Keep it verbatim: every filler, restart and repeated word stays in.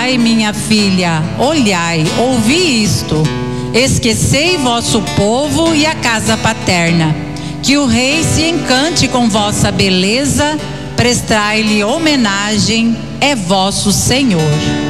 Ai, minha filha, olhai, ouvi isto. Esquecei vosso povo e a casa paterna. Que o rei se encante com vossa beleza, prestai-lhe homenagem, é vosso Senhor.